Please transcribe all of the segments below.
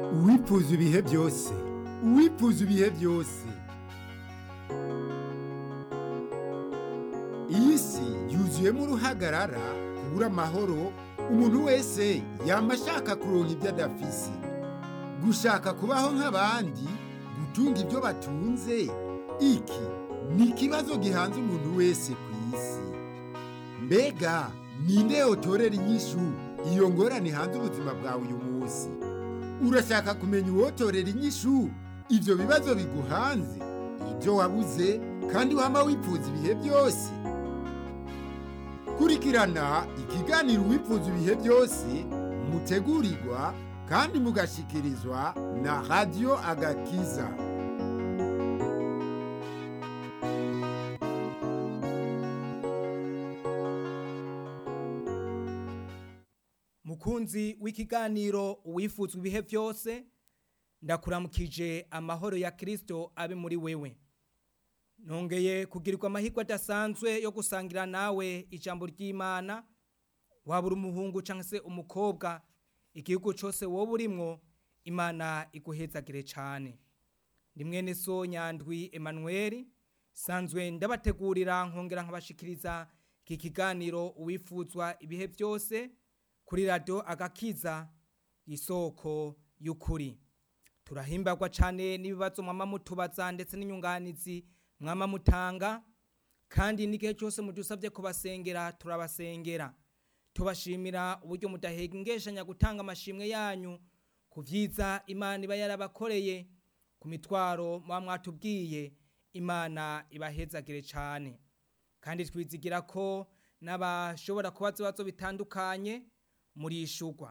uwipfuza ibihe byose uwipfuza ibihe byose iyi si yuzuyemo uruhagarara kubura amahoro umuntu wese yama ashaka kuronka ibyo adafise gushaka kubaho nk'abandi gutunga ibyo batunze iki ni ikibazo gihanze umuntu wese ku isi mbega ninde yotorera inyishu iyo ngorane hanze ubuzima bwawe uyu munsi urashaka kumenya uwotorera inyishu ibyo bibazo biguhanze ibyo wabuze kandi wama wipfuza ibihe byose kurikirana ikiganiro wipfuza ibihe byose mutegurirwa kandi mugashikirizwa na Radio Agakiza. Mukunzi w'ikiganiro uwifuzwa ibihe byose ndakuramukije amahoro ya Kristo abe muri wewe. Nongeye kugirirwa amahirwe adasanzwe yo gusangira nawe ijambo ry'Imana wabura umuhungu canke se umukobwa igihugu cyose wowe urimwo Imana iguhezagire cyane. Ndi mwene so Nyandwi Emmanuel sanzwe ndabategurira nkongera nkabashikiriza iki kiganiro uwifuzwa ibihe byose kuri Radio Agakiza isoko y'ukuri. Turahimbagwa cyane n'ibibazo mwama mutubaza ndetse n'inyunganizi mwama mutanga kandi n'igihe cyose mudusabye kubasengera turabasengera. Tubashimira uburyo mudahengeshanya gutanga amashimwe yanyu kuvyiza Imana iba yarabakoreye ku mitwaro mwatubwiye Imana ibahezagire cyane. Kandi twizigira ko n'abashobora kubaza ibibazo bitandukanye muri ishugwa.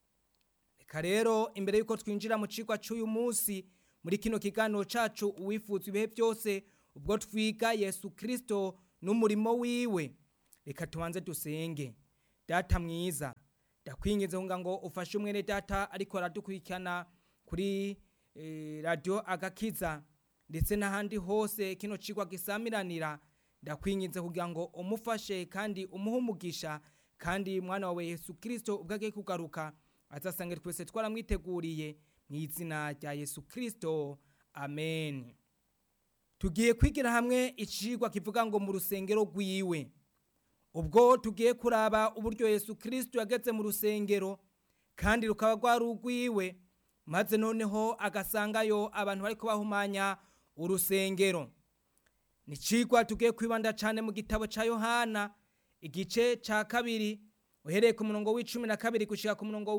Reka rero imbere yuko twinjira mu cigwa cy'uyu munsi muri kino kiganiro cacu uwifuza ibihe byose ubwo twiga Yesu Kristo n'umurimo wiwe, reka tubanze dusenge. Data mwiza ndakwinginze ngo ufashe umwene data ariko aradukurikirana kuri Radio Agakiza ndetse n'ahandi hose kino cigwa gisamiranira, ndakwinginze kugira ngo umufashe kandi umuhumugisha kandi mwana wawe Yesu Kristo ubwo agiye kugaruka azasange twese twaramwiteguriye mu izina rya Yesu Kristo, amen. Tugiye kwigira hamwe icigwa kivuga ngo mu rusengero rwiwe. Ubwo tugiye kuraba uburyo Yesu Kristo yageze mu rusengero kandi rukaba rwarugwiwe maze noneho agasangayo abantu bariko bahumanya urusengero. Ni cigwa tugiye kwibanda cyane mu gitabo ca Yohana igice ca kabiri uhereye ku murongo w'12 gushika ku murongo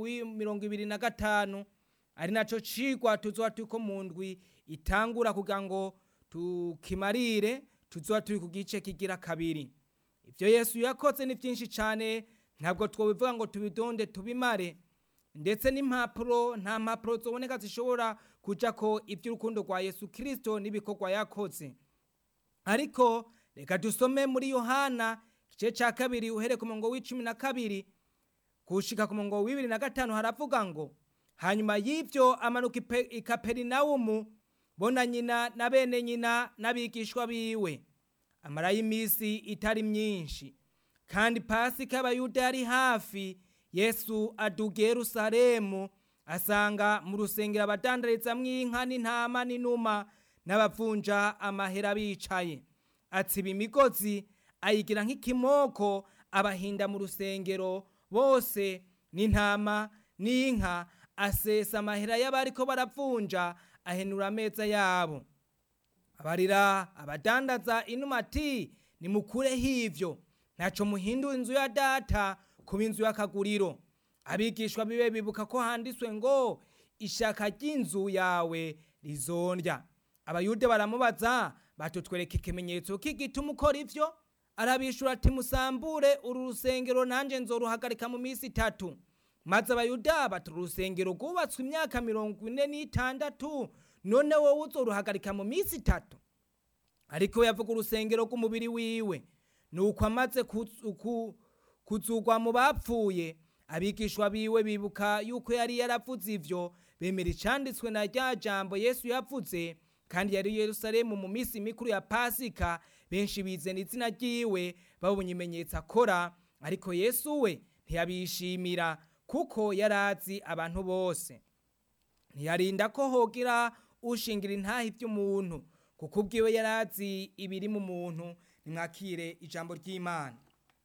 w'25 ari naco cigwa tuzoba turiko mu ndwi itangura kugira ngo tukimarire tuzoba turi ku gice kigira kabiri. Ivyo Yesu yakoze ni byinshi cyane ntabwo twobivuga ngo tubidonde tubimare ndetse n'impapuro nta mpapuro zoboneka zishobora kuja ko iby'urukundo rwa Yesu Kristo n'ibikorwa yakoze. Ariko reka dusome muri Yohana igice ca kabiri uhere ku murongo w'12 gushika ku murongo w'25 haravuga ngo hanyuma y'ivyo amanuka i Kaperinaumu bona nyina na bene nyina n'abigishwa biwe. Amarayo imisi itari myinshi kandi Pasika y'Abayuda yari hafi. Yesu aduga Yerusalemu asanga mu rusengero abadandarizamwo inka n'intama n'inuma n'abavunja amahera bicaye. Atsiba imigozi ayigira nk'ikimoko abahinda mu rusengero bose n'intama n'inka, asesa amahera y'abariko baravunja ahenura ameza yabo. Abarira abadandaza inuma ati nimukure hivyo ntaco muhindura inzu ya data kuba inzu y'akaguriro. Abigishwa bibe bibuka ko handitswe ngo ishaka ry'inzu yawe rizondya. Abayude baramubaza batutwereka ikimenyetso k'igituma ukora ivyo. Arabishura ati musambure uru rusengero nanje nzoruhagarika mu minsi 3. Maze Abayuda bati urusengero rwubatswe imyaka 46 none wowe uzoruhagarika mu minsi 3. Ariko yavuga urusengero rw'umubiri wiwe. Nuko amaze kuzugwa mu bapfuye abigishwa biwe bibuka yuko yari yaravuze ivyo bemera icanditswe na rya jambo Yesu yavuze kandi yari Yerusalemu mu minsi mikuru ya Pasika. Benshi bizena izina ryiwe babonye imenyetso akora, ariko Yesu we ntiyabishimira kuko yarazi abantu bose. ntiyarinda ko hogira ushingira intahe iby'umuntu, kuko ubwiwe yarazi ibiri mu muntu. Nimwakire ijambo ry'Imana.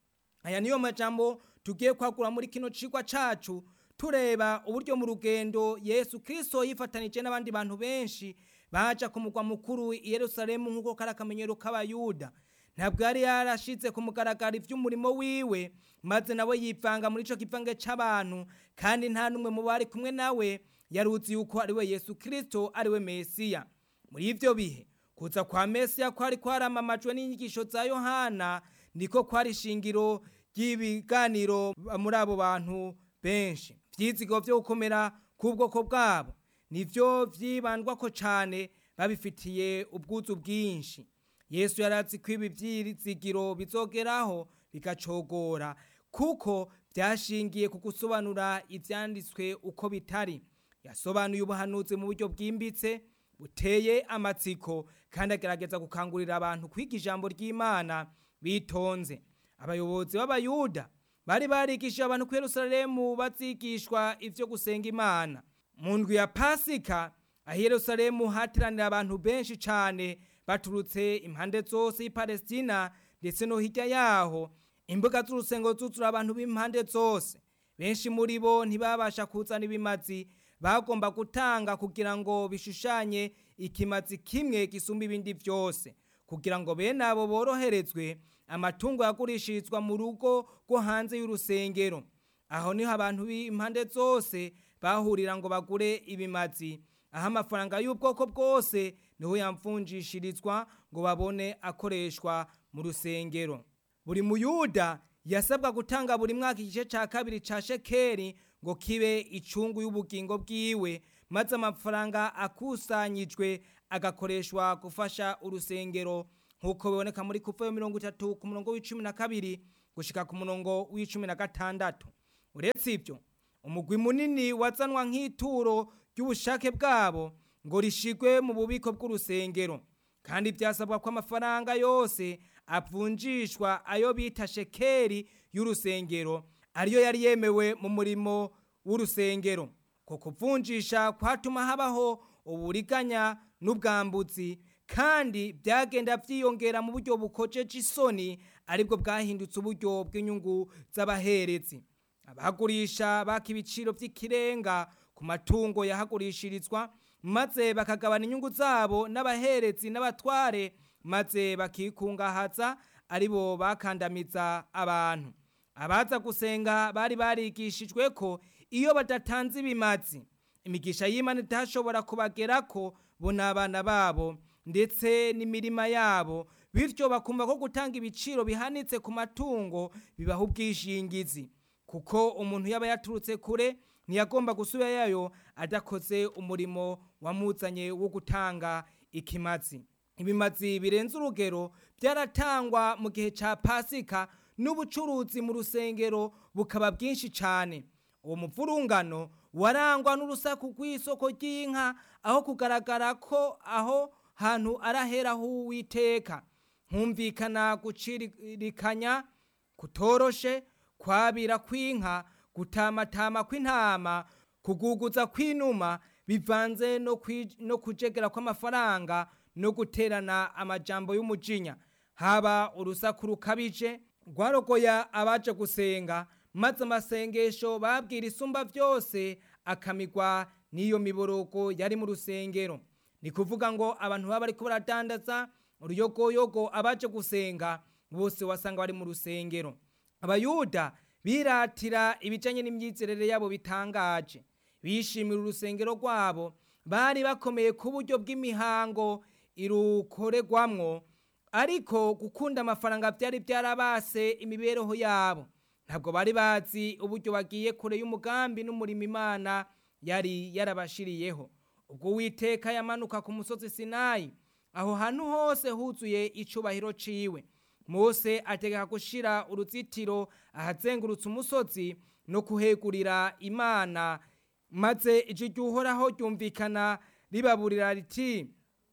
Aya niyo majambo tugiye kwagura muri kino cigwa cacu, tureba uburyo mu rugendo Yesu Kristo yifatanije n'abandi bantu benshi baja ku mugwa mukuru i Yerusalemu nk'uko kari akamenyero k'Abayuda. Ntabwo yari yarashize ku mugaragaro ivy'umurimo wiwe, maze nawe yivanga muri ico kivange c'abantu, kandi nta numwe mu bari kumwe nawe yaruzi yuko ari we Yesu Kristo, ari we Mesiya. Muri ivyo bihe kuza kwa Mesiya kwari kwaramamajwe n'inyigisho za Yohana, niko kwari shingiro ry'ibiganiro muri abo bantu benshi. Vyizigo vyo gukomera k'ubwoko bwabo nivyo vyibandwako cane, babifitiye ubwuzu bwinshi. Yesu yarazi ko ibi vyizigiro bizogeraho bigacogora, kuko vyashingiye ku gusobanura ivyanditswe uko bitari. Yasobanuye ubuhanuzi mu buryo bwimbitse buteye amatsiko, kandi agerageza gukangurira abantu kwiga ijambo ry'Imana bitonze. Abayobozi b'Abayuda bari barigishije abantu ku Yerusalemu bazigishwa ivyo gusenga Imana. Mu ndwi ya Pasika aho Yerusalemu hateranira abantu benshi cane baturutse impande zose y'i Palestina ndetse no hirya yaho. Imbuga z'urusengo zuzura abantu b'impande zose. Benshi muri bo ntibabasha kuzana ibimazi bagomba gutanga kugira ngo bishushanye ikimazi kimwe gisumba ibindi vyose, kugira ngo bene abo boroherezwe. Amatungo yagurishirizwa mu rugo rwo hanze y'urusengero. Aho niho abantu b'impande zose bahurira ngo bagure ibimazi. Aho amafaranga y'ubwoko bwose niho yamvunjishirizwa ngo babone akoreshwa mu rusengero. Buri Muyuda yasabwa gutanga buri mwaka igice ca kabiri ca shekeri ngo kibe icungu y'ubugingo bwiwe, maze amafaranga akusanyijwe agakoreshwa gufasha urusengero, nk'uko biboneka muri Kuvayo 30 ku murongo w'12 gushika ku murongo w'16. Uretse ibyo, umugwi munini wazanwa nk'ituro ry'ubushake bwabo ngo rishigwe mu bubiko bw'urusengero, kandi byasabwa ko amafaranga yose avunjishwa ayo bita shekeri y'urusengero, ariyo yari yemewe mu murimo w'urusengero. Ko kuvunjisha kwatuma habaho uburiganya n'ubwambuzi, kandi byagenda vyiyongera mu buryo bukojeje isoni, aribwo bwahindutse uburyo bw'inyungu z'abaherezi. Abagurisha baka ibiciro vy'ikirenga ku matungo yahagurishirizwa, maze bakagabana inyungu zabo n'abaherezi n'abatware, maze bakikungahaza, aribo bakandamiza abantu. Abaza gusenga bari barigishijwe ko iyo badatanze ibimazi, imigisha y'Imana itashobora kubagerako bo n'abana babo ndetse n'imirima yabo, bityo bakumva ko gutanga ibiciro bihanitse ku matungo bibaha ubwishingizi, kuko umuntu yaba yaturutse kure ntiyagomba gusubira yayo adakoze umurimo wamuzanye wo gutanga ikimazi. Ibimazi birenze urugero byaratangwa mu gihe ca Pasika, n'ubucuruzi mu rusengero bukaba bwinshi cane. Uwo muvurungano warangwa n'urusaku rw'isoko ry'inka, aho kugaragara ko aho hantu arahera h'Uwiteka. Humvikana gucirikanya kutoroshe, kwabira kw'inka, gutamatama kw'intama, kuguguza kw'inuma, bivanze no kujegera kw'amafaranga no guterana amajambo y'umujinya. Haba urusaku rukabije rwarogoya abaje gusenga, maze amasengesho babwira isumba vyose akamigwa n'iyo miborogo yari mu rusengero. Ni kuvuga ngo abantu baba bariko baradandaza uruyogoyogo, abaje gusenga bose wasanga bari mu rusengero. Abayuda biratira ibijanye n'imyizerere yabo bitangaje, bishimira urusengero rwabo, bari bakomeye ku buryo bw'imihango irukoregwamwo, ariko gukunda amafaranga byari byarabase imibereho yabo. Ntabwo bari bazi uburyo bagiye kure y'umugambi n'umurimo Imana yari yarabashiriyeho. Ubwo Uwiteka yamanuka ku musozi Sinayi, aho hantu hose huzuye icubahiro ciwe, Mose ategeka gushira uruzitiro ahazengurutse umusozi no kuhegurira Imana, maze ijwi ry'Uhoraho ryumvikana ribaburira riti,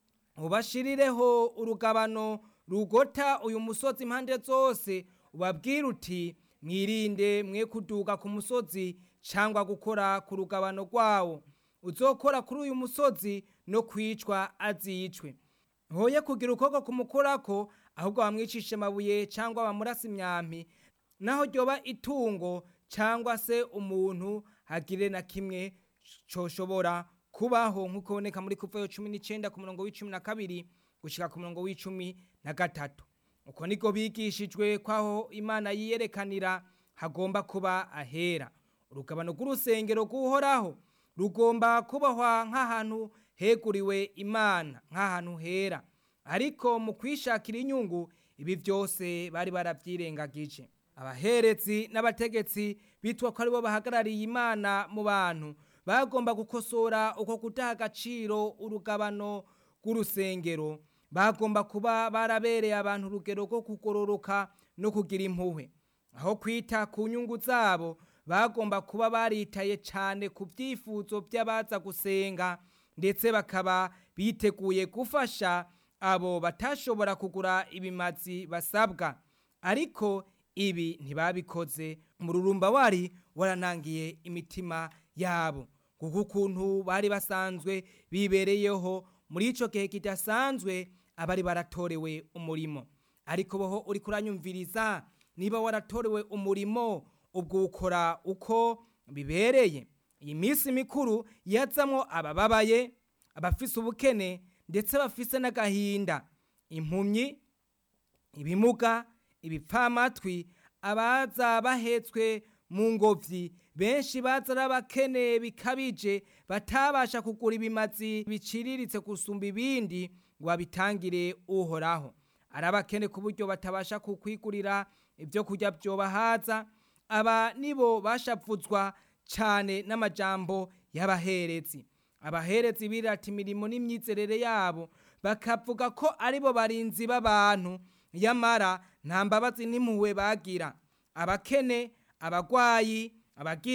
ubashirireho urugabano rugota uyu musozi impande zose, ubabwira uti, mwirinde mwe kuduga ku musozi cyangwa gukora ku rugabano rwawo. uzokora kuri uyu musozi no kwicwa azicwe. Hoye kugira ukuboko kumukorako, ahubwo bamwicishe amabuye cyangwa bamurasa imyampi, naho ryoba itungo cyangwa se umuntu hagire na kimwe coshobora kubaho, nk'uko boneka muri Kuvayo 19 ku murongo w'12 gushika ku murongo w'13. Uko niko bigishijwe kwaho Imana yiyerekanira hagomba kuba ahera. Urugabano rw'urusengero rw'Uhoraho rugomba kubahwa nk'ahantu heguriwe Imana, nk'ahantu hera. Ariko mu kwishakira inyungu, ibi byose bari barabyirengagije. Abaherezi n'abategetsi bitwa ko aribo bahagarariye Imana mu bantu bagomba gukosora uko kudaha agaciro urugabano rw'urusengero. Bagomba kuba barabereye abantu urugero rwo kugororoka no kugira impuhwe. Aho kwita ku nyungu zabo, bagomba kuba baritaye cyane ku byifuzo by'abaza gusenga, ndetse bakaba biteguye gufasha abo batashobora kugura ibimazi basabwa. Ariko ibi ntibabikoze. Umururumba wari waranangiye imitima yabo, kuko ukuntu bari basanzwe bibereyeho muri ico gihe kidasanzwe, abari baratorewe umurimo. Ariko boho uri kuranyumviriza, niba waratorewe umurimo, ubwo ukora uko bibereye. Iyi minsi mikuru yazamwo abababaye, abafise ubukene, ndetse bafise n'agahinda, impumyi, ibimuga, ibipfamatwi, abaza bahetswe mu ngobyi, benshi baza ari abakene bikabije batabasha kugura ibimazi biciriritse gusumba ibindi ngo babitangire Uhoraho. Ari abakene ku buryo batabasha kukwigurira ibyo kurya byobahaza. Aba nibo bashavuzwa cyane n'amajambo y'abaherezi. Abaherezi birata imirimo n'imyizerere yabo, bakavuga ko aribo barinzi b'abantu, yamara nta mbabazi n'impuhwe bagira. Abakene, abagwayi, abagiye